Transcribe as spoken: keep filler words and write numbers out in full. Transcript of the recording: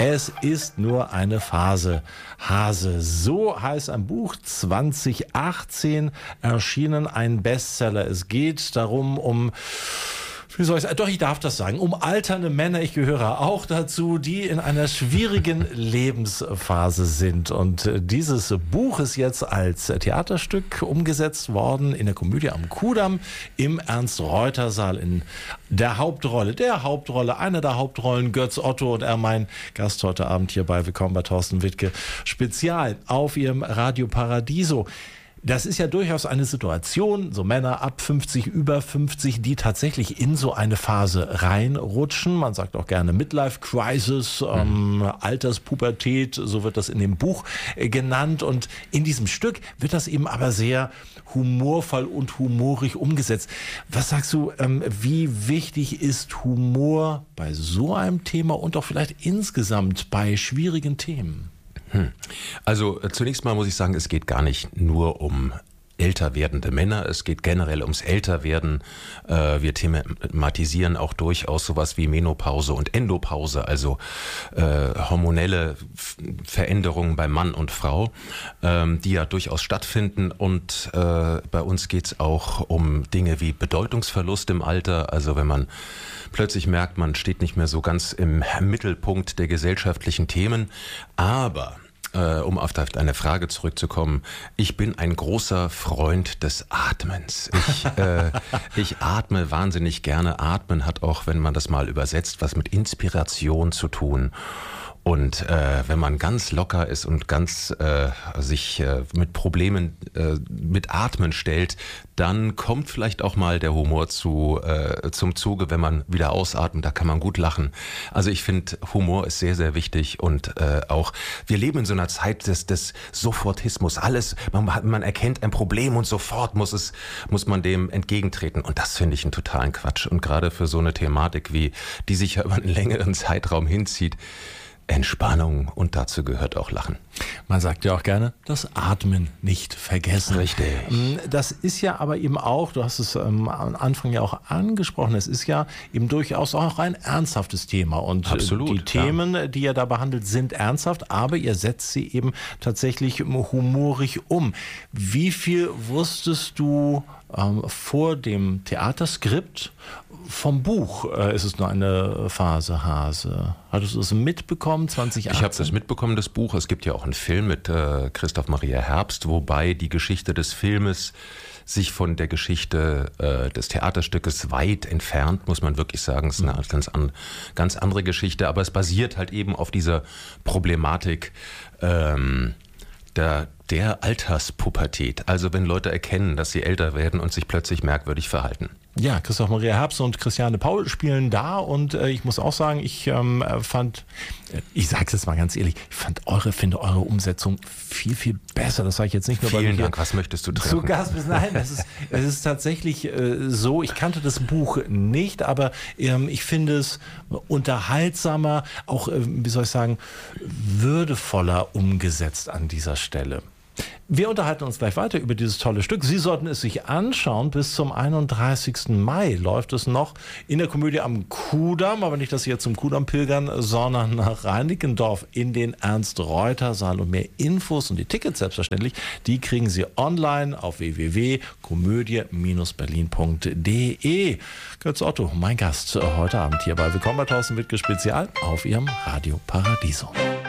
Es ist nur eine Phase, Hase. So heißt ein Buch, zwanzig achtzehn erschienen, ein Bestseller. Es geht darum, um... Wie soll ich sagen? Doch, ich darf das sagen. Um alternde Männer, ich gehöre auch dazu, die in einer schwierigen Lebensphase sind. Und dieses Buch ist jetzt als Theaterstück umgesetzt worden in der Komödie am Kudamm im Ernst-Reuter-Saal in der Hauptrolle. Der Hauptrolle, einer der Hauptrollen, Götz Otto und er, mein Gast heute Abend hierbei. Willkommen bei Thorsten Wittke. Spezial auf Ihrem Radio Paradiso. Das ist ja durchaus eine Situation, so Männer ab fünfzig, über fünfzig, die tatsächlich in so eine Phase reinrutschen. Man sagt auch gerne Midlife Crisis, ähm, mhm. Alterspubertät, so wird das in dem Buch äh, genannt. Und in diesem Stück wird das eben aber sehr humorvoll und humorig umgesetzt. Was sagst du, ähm, wie wichtig ist Humor bei so einem Thema und auch vielleicht insgesamt bei schwierigen Themen? Also zunächst mal muss ich sagen, es geht gar nicht nur um älter werdende Männer, es geht generell ums Älterwerden. Wir thematisieren auch durchaus sowas wie Menopause und Endopause, also äh, hormonelle Veränderungen bei Mann und Frau, ähm, die ja durchaus stattfinden. Und äh, bei uns geht es auch um Dinge wie Bedeutungsverlust im Alter, also wenn man plötzlich merkt, man steht nicht mehr so ganz im Mittelpunkt der gesellschaftlichen Themen. Aber äh, um auf deine Frage zurückzukommen, ich bin ein großer Freund des Atmens. Ich, äh, ich atme wahnsinnig gerne. Atmen hat auch, wenn man das mal übersetzt, was mit Inspiration zu tun. Und äh, wenn man ganz locker ist und ganz äh, sich äh, mit Problemen äh, mit Atmen stellt, dann kommt vielleicht auch mal der Humor zu, äh, zum Zuge, wenn man wieder ausatmet, da kann man gut lachen. Also ich finde, Humor ist sehr, sehr wichtig und äh, auch, wir leben in so einer Zeit des, des Sofortismus. Alles, man, man erkennt ein Problem und sofort muss es, muss man dem entgegentreten. Und das finde ich einen totalen Quatsch. Und gerade für so eine Thematik wie, die sich ja über einen längeren Zeitraum hinzieht, Entspannung, und dazu gehört auch Lachen. Man sagt ja auch gerne, das Atmen nicht vergessen. Richtig. Das ist ja aber eben auch, du hast es am Anfang ja auch angesprochen, es ist ja eben durchaus auch ein ernsthaftes Thema. Und Absolut, die Themen, ja. die ihr da behandelt, sind ernsthaft, aber ihr setzt sie eben tatsächlich humorig um. Wie viel wusstest du ähm, vor dem Theaterskript vom Buch? Äh, ist es nur eine Phase, Hase? Hattest du es mitbekommen, zwanzig achtzehn? Ich habe das mitbekommen, das Buch. Es gibt ja auch einen Film mit äh, Christoph Maria Herbst, wobei die Geschichte des Filmes sich von der Geschichte äh, des Theaterstückes weit entfernt, muss man wirklich sagen. Es ist eine ganz, an, ganz andere Geschichte, aber es basiert halt eben auf dieser Problematik ähm, der, der Alterspubertät. Also wenn Leute erkennen, dass sie älter werden und sich plötzlich merkwürdig verhalten. Ja, Christoph Maria Herbst und Christiane Paul spielen da und äh, ich muss auch sagen, ich ähm, fand, ich sag's jetzt mal ganz ehrlich, ich fand eure, finde eure Umsetzung viel, viel besser. Das sage ich jetzt nicht nur, Vielen weil wir Dank, was möchtest du treffen? Zu Gast bist. Nein, es ist, es ist tatsächlich äh, so, ich kannte das Buch nicht, aber ähm, ich finde es unterhaltsamer, auch, äh, wie soll ich sagen, würdevoller umgesetzt an dieser Stelle. Wir unterhalten uns gleich weiter über dieses tolle Stück. Sie sollten es sich anschauen. Bis zum einunddreißigsten Mai läuft es noch in der Komödie am Kudamm. Aber nicht, dass Sie jetzt zum Kudamm pilgern, sondern nach Reinickendorf in den Ernst-Reuter-Saal. Und mehr Infos und die Tickets selbstverständlich, die kriegen Sie online auf w w w punkt komödie Bindestrich berlin punkt d e. Götz Otto, mein Gast heute Abend hierbei. Willkommen bei Thorsten Wittke Spezial auf Ihrem Radio Paradiso.